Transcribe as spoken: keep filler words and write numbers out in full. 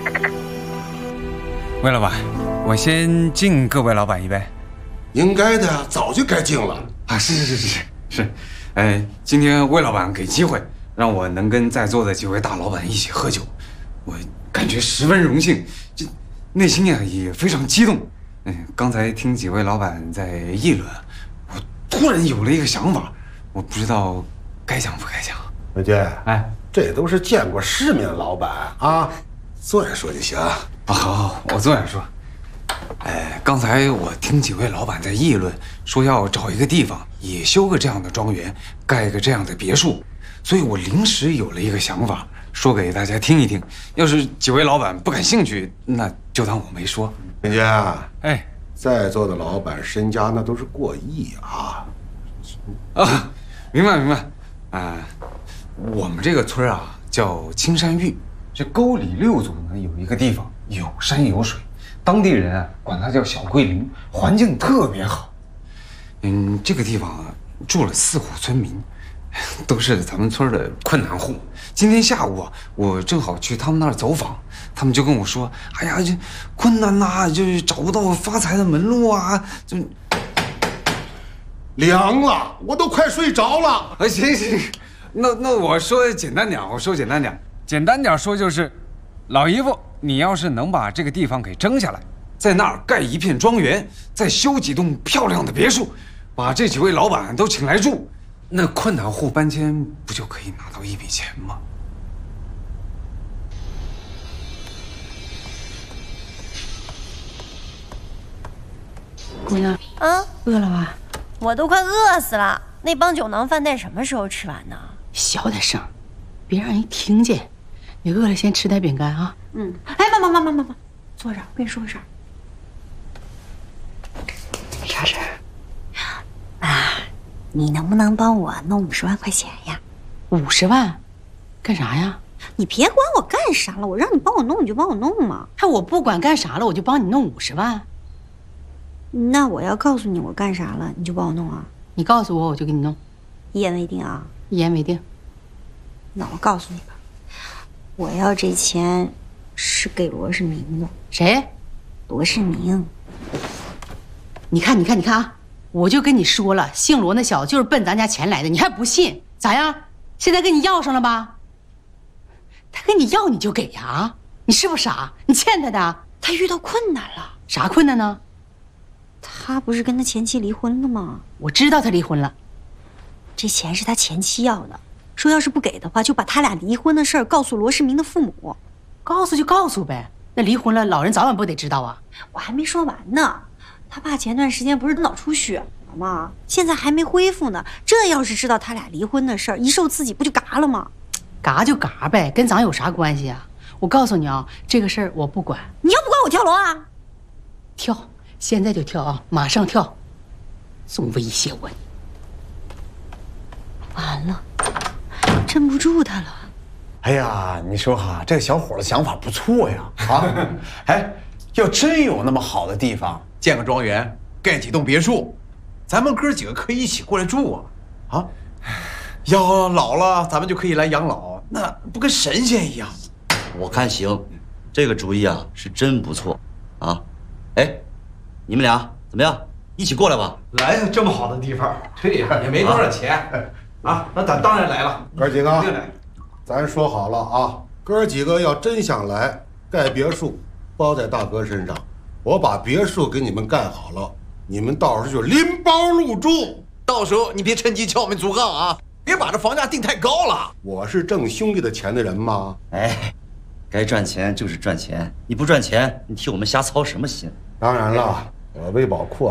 魏老板，我先敬各位老板一杯。 应该的，早就该敬了啊！是是是是是是，呃，今天魏老板给机会让我能跟在座的几位大老板一起喝酒，我感觉十分荣幸，这内心呀也非常激动。嗯，刚才听几位老板在议论，我突然有了一个想法，我不知道该讲不该讲。 文娟， 哎， 这都是见过世面的老板啊，坐下说就行。 啊，好，好，好，我坐下说。哎，刚才我听几位老板在议论，说要找一个地方也修个这样的庄园，盖个这样的别墅，所以我临时有了一个想法，说给大家听一听。要是几位老板不感兴趣，那就当我没说。 文娟啊， 哎， 在座的老板身家那都是过亿啊。 啊，明白明白。啊，我们这个村啊叫青山峪，这沟里六组呢有一个地方有山有水。当地人啊，管它叫小桂林，环境特别好。嗯，这个地方啊，住了四户村民，都是咱们村的困难户。今天下午啊，我正好去他们那儿走访，他们就跟我说：“哎呀，这困难呐、啊，就是找不到发财的门路啊，就凉了，我都快睡着了。” 啊，行行，那那我说简单点，我说简单点，简单点说就是，老姨夫。你要是能把这个地方给争下来，在那儿盖一片庄园，再修几栋漂亮的别墅，把这几位老板都请来住，那困难户搬迁不就可以拿到一笔钱吗？ 姑娘， 嗯， 饿了吧？ 我都快饿死了。那帮酒囊饭袋什么时候吃完呢？ 小点声，别让人听见。你饿了先吃点饼干啊。 嗯。哎，妈妈妈妈妈妈，坐这儿，我跟你说个事儿。 啥事儿？ 啊，你能不能帮我弄五十万块钱呀？ 五十万？干啥呀？ 你别管我干啥了，我让你帮我弄你就帮我弄嘛。 还我不管干啥了，我就帮你弄五十万。 那我要告诉你我干啥了，你就帮我弄啊？ 你告诉我，我就给你弄。 一言为定啊？ 一言为定。 那我告诉你吧，我要这钱是给罗世明的。 谁？ 罗世明。 你看，你看，你看啊！我就跟你说了，姓罗那小子就是奔咱家钱来的，你还不信？咋样？现在跟你要上了吧？他跟你要你就给呀？啊，你是不是傻？你欠他的。 他遇到困难了。 啥困难呢？ 他不是跟他前妻离婚了吗？ 我知道他离婚了。 这钱是他前妻要的，说要是不给的话，就把他俩离婚的事儿告诉罗世明的父母。 告诉就告诉呗，那离婚了，老人早晚不得知道啊。 我还没说完呢，他爸前段时间不是脑出血了吗？现在还没恢复呢。这要是知道他俩离婚的事儿，一受刺激不就嘎了吗？ 嘎就嘎呗，跟咱有啥关系啊？我告诉你啊，这个事儿我不管。 你要不管我跳楼啊？ 跳，现在就跳啊，马上跳！总威胁我。 完了，镇不住他了。 哎呀，你说哈，这个小伙的想法不错呀！啊，哎，要真有那么好的地方，建个庄园，盖几栋别墅，咱们哥几个可以一起过来住啊！啊，要老了，咱们就可以来养老，那不跟神仙一样？ 我看行，这个主意啊是真不错啊！哎，你们俩怎么样？一起过来吧！ 来这么好的地方，对呀，也没多少钱啊，那咱当然来了。 哥几个，咱说好了啊，哥几个要真想来盖别墅，包在大哥身上。我把别墅给你们盖好了，你们到时候就拎包入住。 到时候你别趁机敲我们竹杠啊，别把这房价定太高了。 我是挣兄弟的钱的人吗？ 哎，该赚钱就是赚钱，你不赚钱，你替我们瞎操什么心？ 当然了，我微宝库